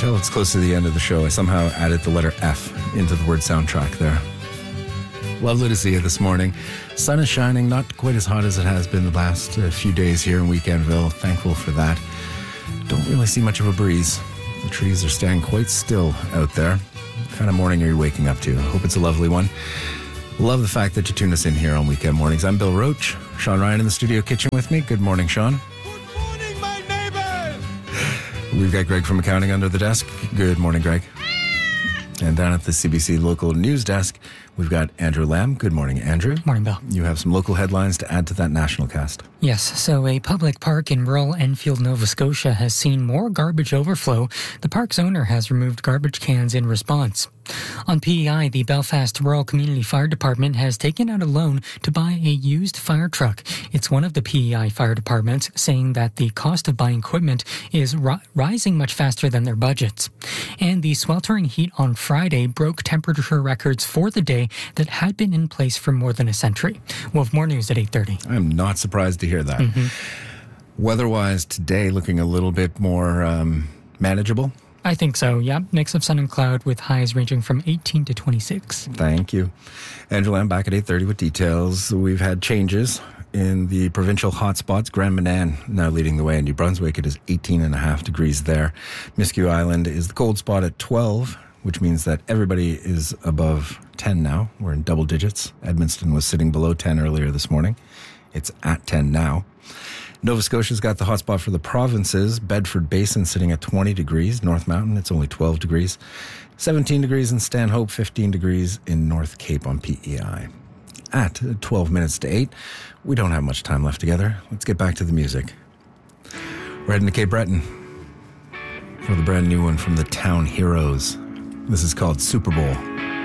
tell it's close to the end of the show. I somehow added the letter F into the word soundtrack there. Lovely to see you this morning. Sun is shining, not quite as hot as it has been the last few days here in Weekendville. Thankful for that. Don't really see much of a breeze. The trees are staying quite still out there. What kind of morning are you waking up to? I hope it's a lovely one. Love the fact that you tune us in here on weekend mornings. I'm Bill Roach. Sean Ryan in the studio kitchen with me. Good morning, Sean. Good morning, my neighbors! We've got Greg from accounting under the desk. Good morning, Greg. And down at the CBC local news desk, we've got Andrew Lamb. Good morning, Andrew. Morning, Bill. You have some local headlines to add to that national cast. Yes, so a public park in rural Enfield, Nova Scotia has seen more garbage overflow. The park's owner has removed garbage cans in response. On PEI, the Belfast Rural Community Fire Department has taken out a loan to buy a used fire truck. It's one of the PEI fire departments saying that the cost of buying equipment is rising much faster than their budgets. And the sweltering heat on Friday broke temperature records for the day that had been in place for more than a century. We'll have more news at 8:30. I'm not surprised to hear that. Weather-wise, today looking a little bit more manageable. I think so, yeah. Mix of sun and cloud with highs ranging from 18 to 26. Thank you. Angela, I'm back at 8:30 with details. We've had changes in the provincial hotspots. Grand Manan now leading the way in New Brunswick. It is 18.5 degrees there. Miscue Island is the cold spot at 12, which means that everybody is above 10 now. We're in double digits. Edmundston was sitting below 10 earlier this morning. It's at 10 now. Nova Scotia's got the hotspot for the provinces. Bedford Basin sitting at 20 degrees. North Mountain, it's only 12 degrees. 17 degrees in Stanhope, 15 degrees in North Cape on PEI. At 12 minutes to 8, we don't have much time left together. Let's get back to the music. We're heading to Cape Breton for the brand new one from the Town Heroes. This is called Super Bowl.